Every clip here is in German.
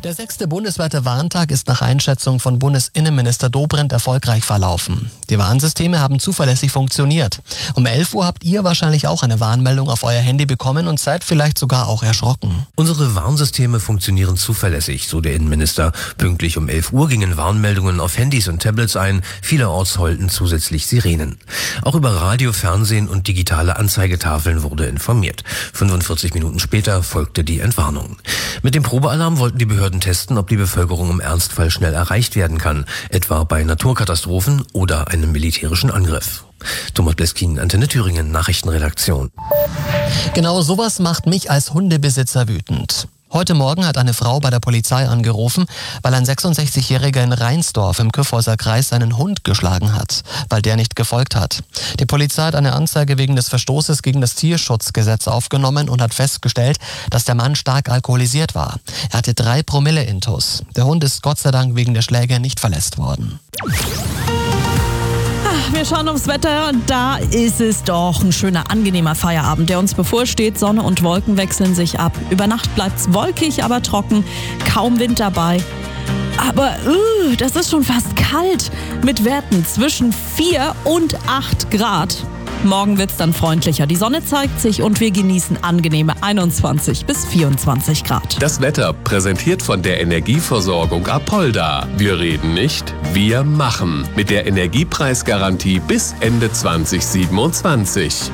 Der 6. bundesweite Warntag ist nach Einschätzung von Bundesinnenminister Dobrindt erfolgreich verlaufen. Die Warnsysteme haben zuverlässig funktioniert. Um 11 Uhr habt ihr wahrscheinlich auch eine Warnmeldung auf euer Handy bekommen und seid vielleicht sogar auch erschrocken. Unsere Warnsysteme funktionieren zuverlässig, so der Innenminister. Pünktlich um 11 Uhr gingen Warnmeldungen auf Handys und Tablets ein. Vielerorts heulten zusätzlich Sirenen. Auch über Radio, Fernsehen und digitale Anzeigetafeln wurde informiert. 45 Minuten später folgte die Entwarnung. Mit dem Probealarm wollten die Behörden testen, ob die Bevölkerung im Ernstfall schnell erreicht werden kann, etwa bei Naturkatastrophen oder einem militärischen Angriff. Thomas Bleskin, Antenne Thüringen, Nachrichtenredaktion. Genau sowas macht mich als Hundebesitzer wütend. Heute Morgen hat eine Frau bei der Polizei angerufen, weil ein 66-Jähriger in Rheinsdorf im Kyffhäuser Kreis seinen Hund geschlagen hat, weil der nicht gefolgt hat. Die Polizei hat eine Anzeige wegen des Verstoßes gegen das Tierschutzgesetz aufgenommen und hat festgestellt, dass der Mann stark alkoholisiert war. Er hatte 3 Promille Intus. Der Hund ist Gott sei Dank wegen der Schläge nicht verletzt worden. Wir schauen aufs Wetter und da ist es doch ein schöner, angenehmer Feierabend, der uns bevorsteht. Sonne und Wolken wechseln sich ab. Über Nacht bleibt's wolkig, aber trocken. Kaum Wind dabei. Aber das ist schon fast kalt. Mit Werten zwischen 4 und 8 Grad. Morgen wird's dann freundlicher. Die Sonne zeigt sich und wir genießen angenehme 21 bis 24 Grad. Das Wetter präsentiert von der Energieversorgung Apolda. Wir reden nicht, wir machen. Mit der Energiepreisgarantie bis Ende 2027.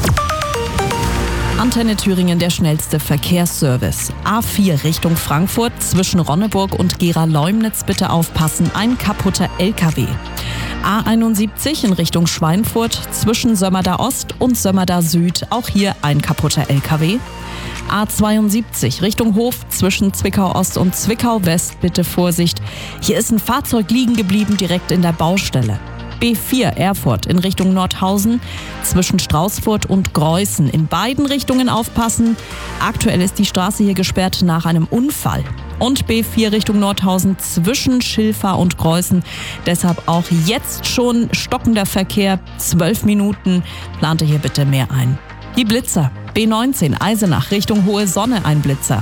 Antenne Thüringen, der schnellste Verkehrsservice. A4 Richtung Frankfurt, zwischen Ronneburg und Gera-Leumnitz bitte aufpassen, ein kaputter LKW. A71 in Richtung Schweinfurt, zwischen Sömmerda Ost und Sömmerda Süd, auch hier ein kaputter LKW. A72 Richtung Hof, zwischen Zwickau Ost und Zwickau West, bitte Vorsicht. Hier ist ein Fahrzeug liegen geblieben, direkt in der Baustelle. B4 Erfurt in Richtung Nordhausen, zwischen Straußfurt und Greußen. In beiden Richtungen aufpassen. Aktuell ist die Straße hier gesperrt nach einem Unfall. Und B4 Richtung Nordhausen zwischen Schilfach und Greußen. Deshalb auch jetzt schon stockender Verkehr. 12 Minuten. Plante hier bitte mehr ein. Die Blitzer. B19 Eisenach Richtung Hohe Sonne ein Blitzer.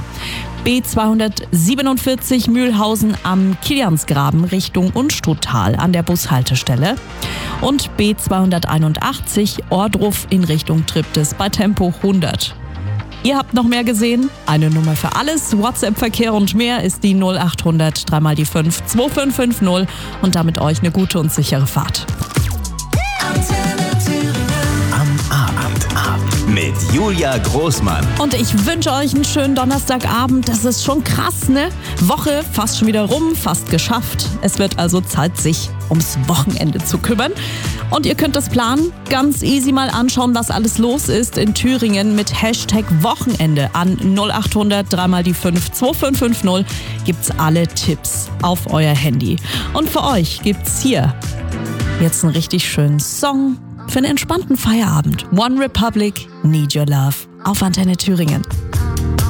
B247 Mühlhausen am Kiliansgraben Richtung Unstruttal an der Bushaltestelle. Und B281 Ohrdruf in Richtung Triptis bei Tempo 100. Ihr habt noch mehr gesehen? Eine Nummer für alles. WhatsApp-Verkehr und mehr ist die 0800 3 mal die 5 2550 und damit euch eine gute und sichere Fahrt. Mit Julia Großmann. Und ich wünsche euch einen schönen Donnerstagabend. Das ist schon krass, ne? Woche fast schon wieder rum, fast geschafft. Es wird also Zeit, sich ums Wochenende zu kümmern. Und ihr könnt das planen, ganz easy mal anschauen, was alles los ist in Thüringen mit Hashtag Wochenende. An 0800 3 mal die 5 2550 gibt's alle Tipps auf euer Handy. Und für euch gibt's hier jetzt einen richtig schönen Song für einen entspannten Feierabend. One Republic, Need Your Love auf Antenne Thüringen.